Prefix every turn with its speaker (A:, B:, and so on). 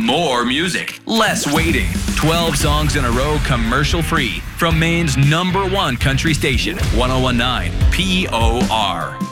A: More music, less waiting. 12 songs in a row commercial free from Maine's #1 country station, 1019 POR.